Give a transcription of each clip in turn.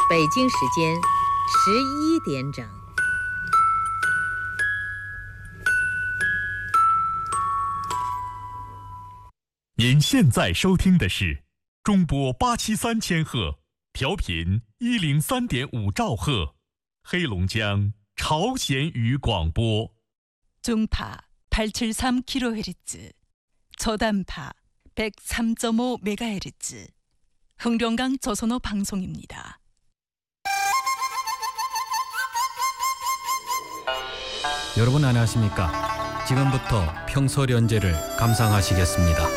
北京时间11点整。 您现在收听的是中波873千赫，调频103.5兆赫，黑龙江朝鲜语广播。 중파 873kHz, 저단파 103.5MHz, 흥룡강 조선어 방송입니다. 여러분 안녕하십니까? 지금부터 평소련제를 감상하시겠습니다.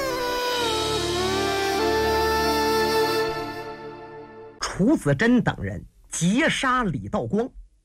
楚子珍等人劫杀李道光，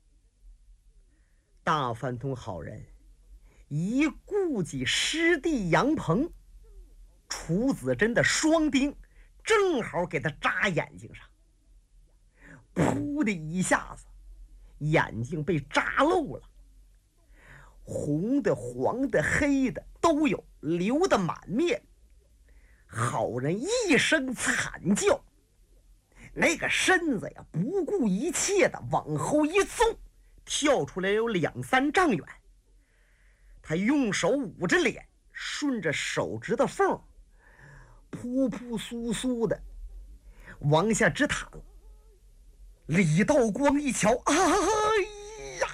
大饭通好人一顾及师弟杨鹏，楚子珍的双钉正好给他扎眼睛上，噗的一下子，眼睛被扎漏了，红的、黄的、黑的都有，流得满面。好人一声惨叫，那个身子呀，不顾一切的往后一纵，跳出来有2、3丈远。他用手捂着脸，顺着手指的缝，扑扑簌簌的往下直淌。李道光一瞧，哎呀！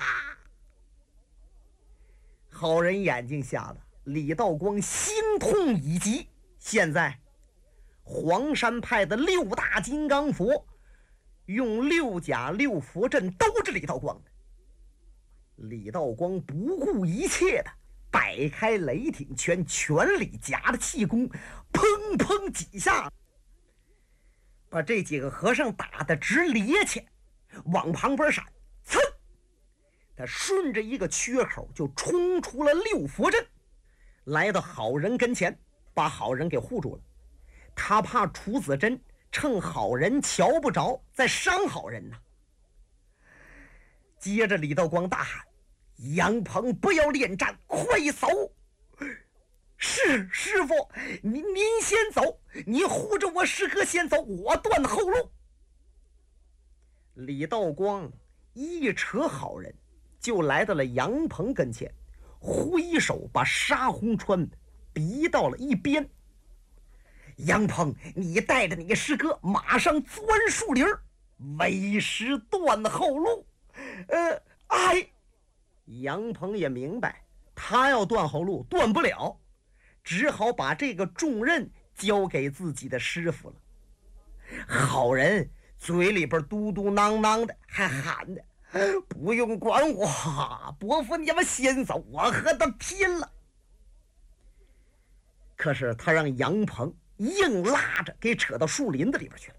好人眼睛瞎了，李道光心痛已极。现在黄山派的6大金刚佛用6甲6佛阵兜着李道光，李道光不顾一切的摆开雷霆拳，拳里夹着气功，砰砰几下把这几个和尚打得直趔趄，往旁边闪，噌，他顺着一个缺口就冲出了6佛阵，来到好人跟前，把好人给护住了。他怕楚子珍趁好人瞧不着再伤好人呢。接着李道光大喊：“杨鹏，不要恋战，快走！”“是师傅，您先走，你护着我师哥先走，我断后路。”李道光一扯好人，就来到了杨鹏跟前，挥手把沙洪川逼到了一边。“杨鹏，你带着你师哥马上钻树林，为师断后路。”杨鹏也明白，他要断后路断不了，只好把这个重任交给自己的师傅了。好人嘴里边嘟嘟囔囔的，还喊的：“不用管我，伯父你们先走，我和他拼了。”可是他让杨鹏硬拉着给扯到树林子里边去了。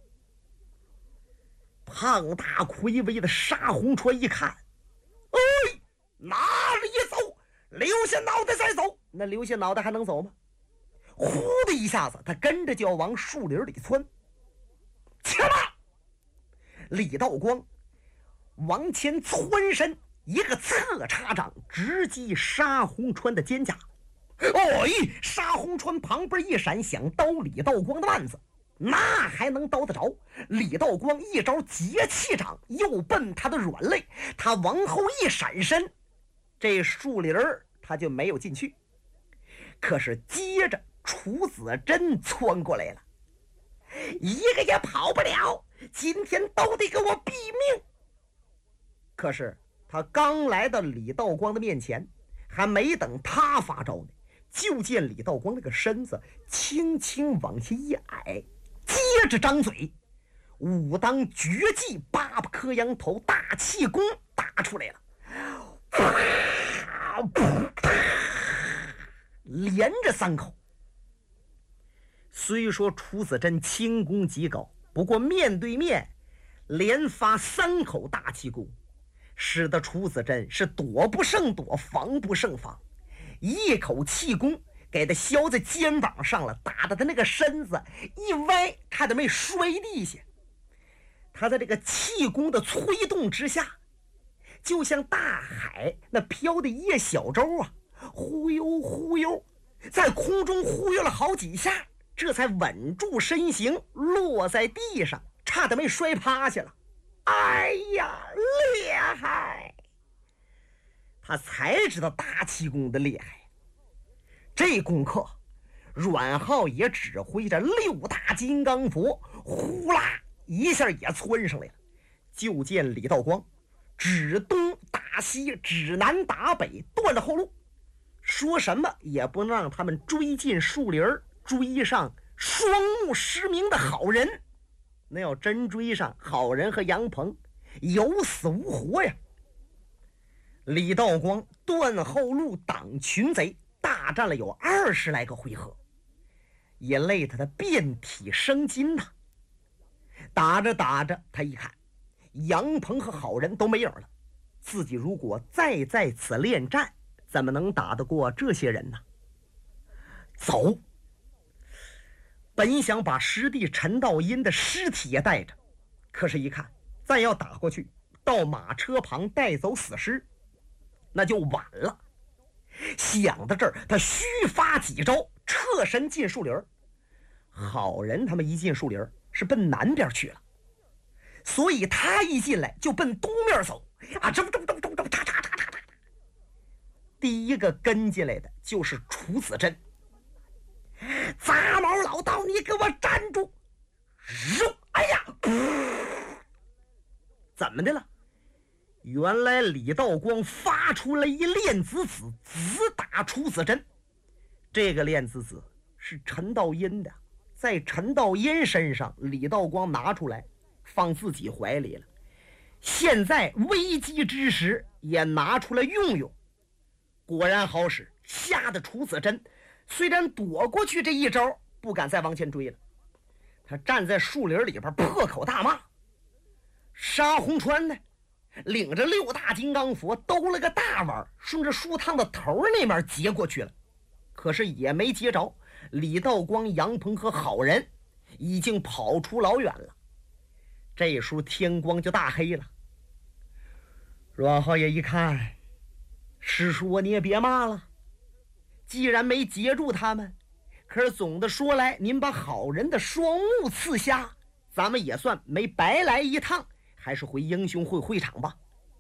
胖大魁伟的沙洪川一看，哎，哪里走？留下脑袋再走。那留下脑袋还能走吗？呼的一下子，他跟着就要往树林里窜。切吧！李道光往前窜身，一个侧插掌直击沙洪川的肩胛。沙洪川旁边一闪，想刀李道光的腕子，那还能刀得着？李道光一招节气掌又奔他的软肋，他往后一闪身，这树林他就没有进去。可是接着楚子珍窜过来了，一个也跑不了，今天都得给我毙命。可是他刚来到李道光的面前，还没等他发招呢，就见李道光那个身子轻轻往下一矮，接着张嘴，武当绝技8颗羊头大气功打出来了，连着3口。虽说楚子珍轻功极高，不过面对面连发3口大气功，使得楚子珍是躲不胜躲，防不胜防。一口气功给他削在肩膀上了，打得他那个身子一歪，差点没摔地下。他在这个气功的催动之下，就像大海那飘的一叶小舟啊，忽悠忽悠，在空中忽悠了好几下，这才稳住身形，落在地上，差点没摔趴下了。 哎呀，厉害！他才知道大气功的厉害。这功课，阮浩也指挥着6大金刚佛，呼啦一下也窜上来了。就见李道光指东打西，指南打北，断了后路，说什么也不能让他们追进树林，追上双目失明的好人。那要真追上，好人和杨鹏有死无活呀。李道光断后路挡群贼，大战了有20来个回合，也累得他遍体生筋呐。打着打着，他一看杨鹏和好人都没影了，自己如果再在此恋战，怎么能打得过这些人呢？走！本想把师弟陈道阴的尸体也带着，可是一看再要打过去，到马车旁带走死尸，那就晚了。想到这儿，他虚发几招，侧身进树林。好人他们一进树林是奔南边去了，所以他一进来就奔东面走啊！这第一个跟进来的就是楚子珍。杂毛老道，你给我站住！哎呀，怎么的了？原来李道光发出了一链子子，直打楚子珍。这个链子子是陈道阴的，在陈道阴身上，李道光拿出来放自己怀里了。现在危机之时也拿出来用用，果然好使，吓得楚子珍虽然躲过去这一招，不敢再往前追了。他站在树林里边破口大骂。沙洪川呢，领着6大金刚佛兜了个大弯，顺着树趟的头那面截过去了，可是也没截着。李道光、杨鹏和好人已经跑出老远了。这时候天光就大黑了。阮浩爷一看，师叔你也别骂了，既然没截住他们，可是总的说来，您把好人的双目刺瞎，咱们也算没白来一趟，还是回英雄会场吧。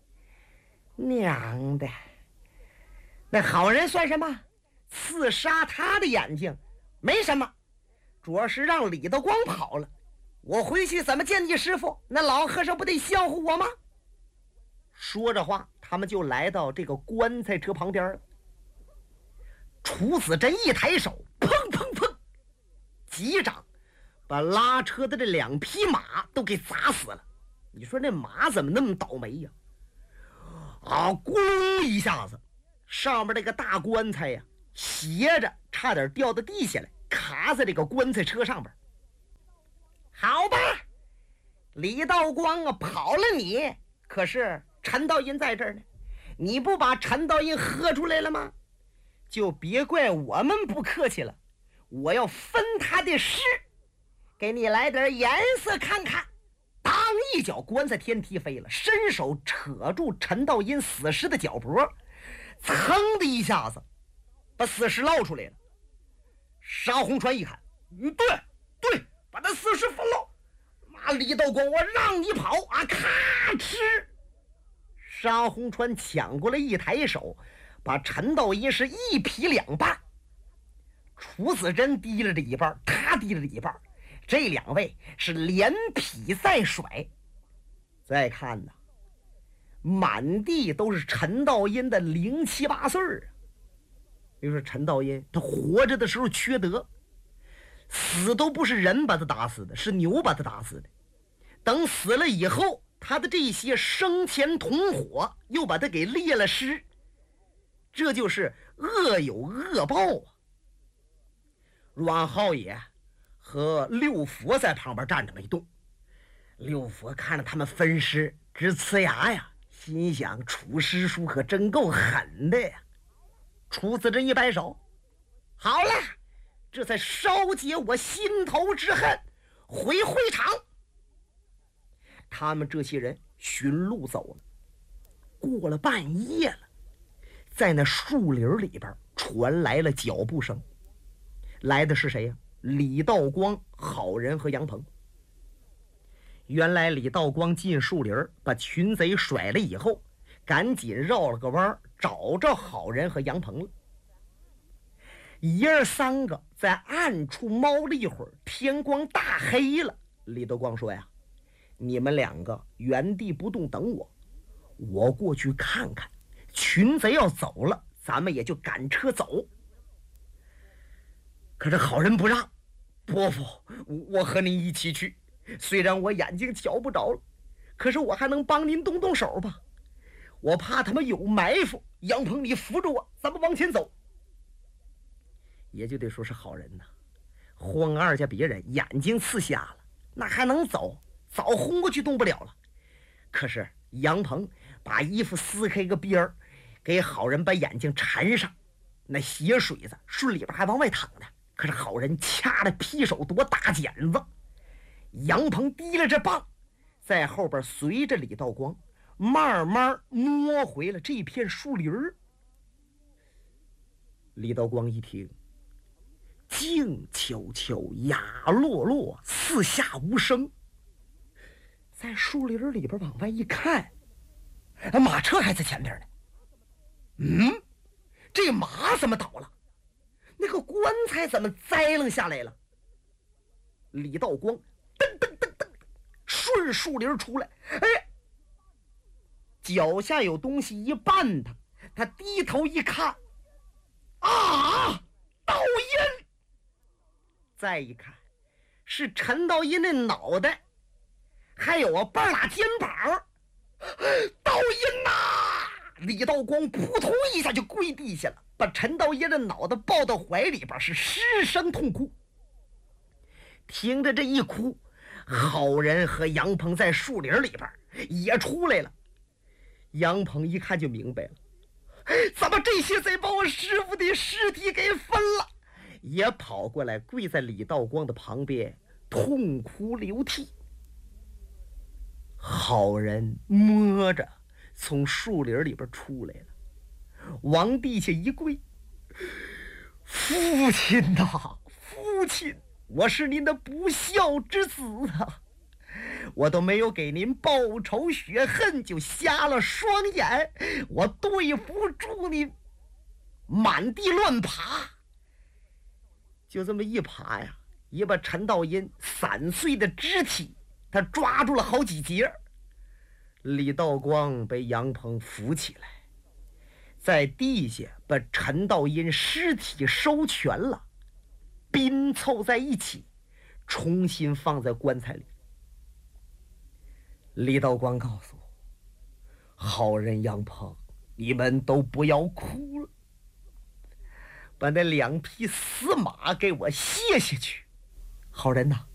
娘的，那好人算什么？刺杀他的眼睛没什么，主要是让李道光跑了，我回去怎么见你师傅？那老和尚不得笑话我吗？说着话，他们就来到这个棺材车旁边了。楚子珍一抬手，砰砰砰，几掌把拉车的这2匹马都给砸死了。你说那马怎么那么倒霉呀？啊，咕隆一下子，上面这个大棺材呀，斜着差点掉到地下来，卡在这个棺材车上边。好吧，李道光啊，跑了你，可是陈道阴在这儿呢，你不把陈道阴喝出来了吗？就别怪我们不客气了，我要分他的尸，给你来点颜色看看。当一脚棺材天踢飞了，伸手扯住陈道阴死尸的脚脖，噌的一下子把死尸捞出来了。沙洪川一看，对，把他死尸分喽！妈，李道光，我让你跑啊！咔哧，沙洪川抢过来一抬手，把陈道阴是一劈2半。楚子珍提了这一半，他提了这一半，这2位是连劈再甩。再看呢，满地都是陈道阴的0、7、8岁啊！比如说陈道阴，他活着的时候缺德，死都不是人把他打死的，是牛把他打死的。等死了以后，他的这些生前同伙又把他给猎了尸，这就是恶有恶报啊！阮浩爷和六佛在旁边站着没动。六佛看着他们分尸，直呲牙呀，心想楚师叔可真够狠的呀。楚子珍一摆手，好了，这才烧解我心头之恨，回会场。他们这些人寻路走了，过了半夜了，在那树林里边传来了脚步声。来的是谁呀？李道光、好人和杨鹏。 原来李道光进树林把群贼甩了以后，赶紧绕了个弯找着好人和杨鹏了。爷儿三个在暗处猫了一会儿，天光大黑了。李道光说呀：“你们两个原地不动等我，我过去看看，群贼要走了，咱们也就赶车走。”可是好人不让：“伯父，我和您一起去，虽然我眼睛瞧不着了，可是我还能帮您动动手吧？我怕他们有埋伏，杨鹏你扶着我，咱们往前走。”也就得说是好人呐，晃二家别人眼睛刺瞎了，那还能走？早轰过去动不了了。可是杨鹏把衣服撕开个边儿，给好人把眼睛缠上，那血水子顺里边还往外淌呢。可是好人掐着劈手夺大剪子，杨鹏提了这棒，在后边随着李道光慢慢摸回了这片树林儿。李道光一听，静悄悄，哑落落，四下无声。在树林里边往外一看，马车还在前边呢。这马怎么倒了？那个棺材怎么栽楞下来了？李道光噔噔噔噔顺树林出来，脚下有东西一绊他低头一看，道音！再一看，是陈道音的脑袋，还有半拉肩膀。道音呐！李道光扑通一下就跪地下了，把陈道音的脑袋抱到怀里边，是失声痛哭。听着这一哭，好人和杨鹏在树林里边也出来了。杨鹏一看就明白了，怎么这些贼把我师傅的尸体给分了？也跑过来跪在李道光的旁边痛哭流涕。好人摸着从树林里边出来了，往地下一跪：“父亲呐，父亲，我是您的不孝之子啊！我都没有给您报仇雪恨，就瞎了双眼，我对不住你，满地乱爬。”就这么一爬呀，也把陈道音散碎的肢体他抓住了好几节。李道光被杨鹏扶起来，在地下把陈道音尸体收全了，拼凑在一起，重新放在棺材里。李道光告诉我：“好人杨鹏，你们都不要哭了，把那2匹死马给我卸下去。好人呐，